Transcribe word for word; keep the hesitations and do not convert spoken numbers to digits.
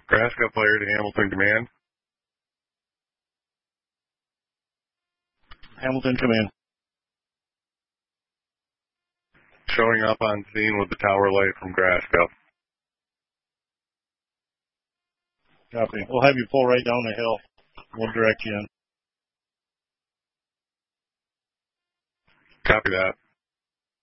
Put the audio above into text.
Graska player to Hamilton Command. Hamilton Command. Showing up on scene with the tower light from Graska. Copy. We'll have you pull right down the hill. We'll direct you in. Copy that.